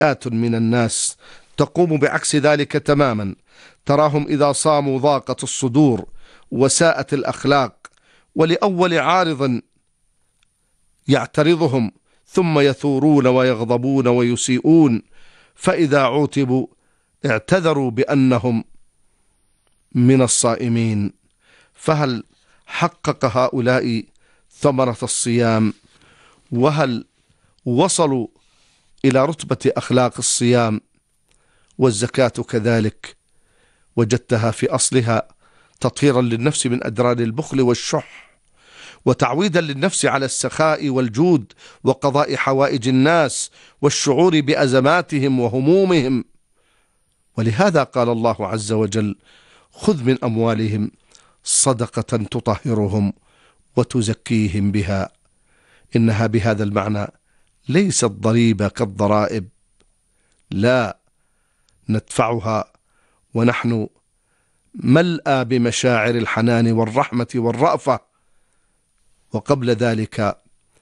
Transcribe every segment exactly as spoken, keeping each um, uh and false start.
فئات من الناس تقوم بعكس ذلك تماما، تراهم إذا صاموا ضاقت الصدور وساءت الأخلاق، ولأول عارض يعترضهم ثم يثورون ويغضبون ويسيئون، فإذا عوتبوا اعتذروا بأنهم من الصائمين. فهل حقق هؤلاء ثمرة الصيام؟ وهل وصلوا إلى رتبة أخلاق الصيام؟ والزكاة كذلك وجدتها في أصلها تطهيرا للنفس من أدران البخل والشح، وتعويدا للنفس على السخاء والجود وقضاء حوائج الناس والشعور بأزماتهم وهمومهم. ولهذا قال الله عز وجل: خذ من أموالهم صدقة تطهرهم وتزكيهم بها. إنها بهذا المعنى ليست ضريبة كالضرائب، لا، ندفعها ونحن ملأى بمشاعر الحنان والرحمة والرأفة، وقبل ذلك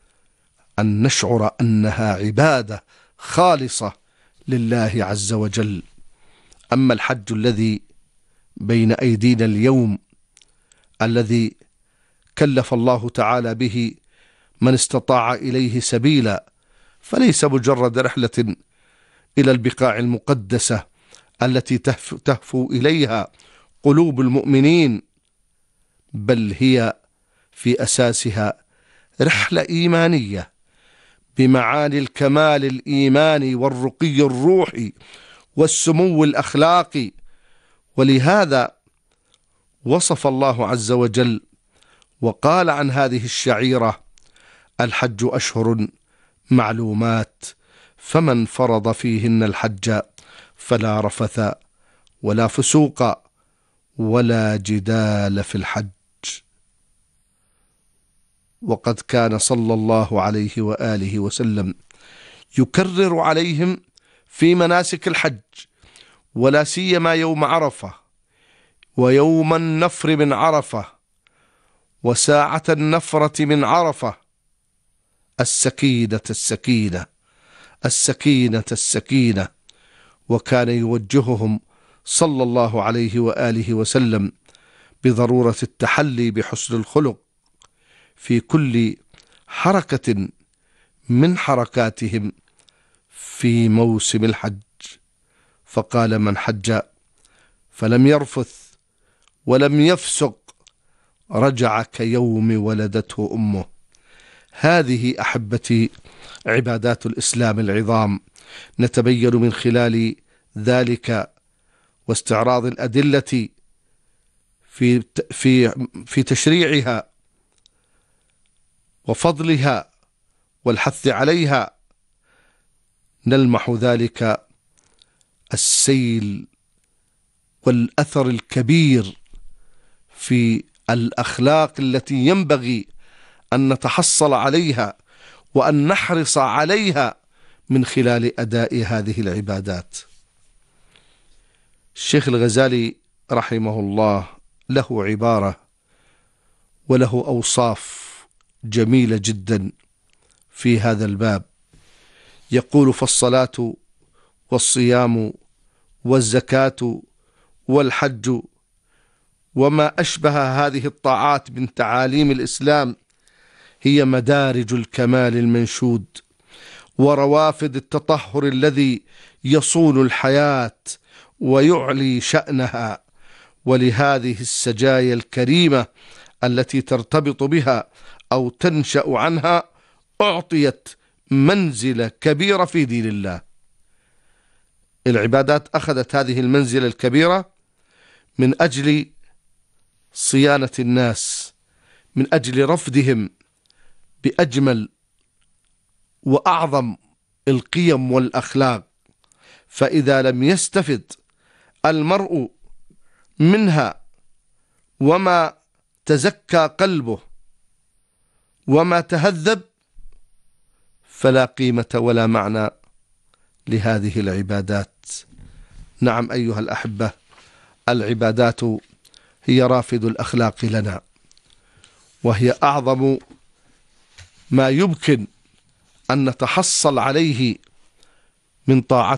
أن نشعر أنها عبادة خالصة لله عز وجل. أما الحج الذي بين أيدينا اليوم، الذي كلف الله تعالى به من استطاع إليه سبيلا، فليس مجرد رحلة إلى البقاع المقدسة التي تهفو إليها قلوب المؤمنين، بل هي في أساسها رحلة إيمانية بمعاني الكمال الإيماني والرقي الروحي والسمو الأخلاقي. ولهذا وصف الله عز وجل وقال عن هذه الشعيرة: الحج أشهر معلومات، فمن فرض فيهن الحج فلا رفث ولا فسوق ولا جدال في الحج. وقد كان صلى الله عليه وآله وسلم يكرر عليهم في مناسك الحج، ولا سيما يوم عرفة ويوم النفر من عرفة وساعة النفرة من عرفة: السكينة السكينة السكينة السكينة. وكان يوجههم صلى الله عليه وآله وسلم بضرورة التحلي بحسن الخلق في كل حركة من حركاتهم في موسم الحج. فقال: من حج فلم يرفث ولم يفسق رجع كيوم ولدته أمه. هذه أحبتي عبادات الإسلام العظام، نتبين من خلال ذلك واستعراض الأدلة في في في تشريعها وفضلها والحث عليها، نلمح ذلك السيل والأثر الكبير في الأخلاق التي ينبغي أن نتحصل عليها وأن نحرص عليها من خلال أداء هذه العبادات. الشيخ الغزالي رحمه الله له عبارة وله أوصاف جميلة جدا في هذا الباب، يقول: فالصلاة والصيام والزكاة والحج وما أشبه هذه الطاعات من تعاليم الإسلام هي مدارج الكمال المنشود وروافد التطهر الذي يصون الحياة ويعلي شأنها. ولهذه السجايا الكريمة التي ترتبط بها أو تنشأ عنها أعطيت منزلة كبيرة في دين الله. العبادات أخذت هذه المنزلة الكبيرة من أجل صيانة الناس، من أجل رفدهم بأجمل وأعظم القيم والأخلاق. فإذا لم يستفد المرء منها وما تزكى قلبه وما تهذب، فلا قيمة ولا معنى لهذه العبادات. نعم أيها الأحبة، العبادات هي رافد الأخلاق لنا، وهي أعظم ما يمكن أن نتحصل عليه من طاعته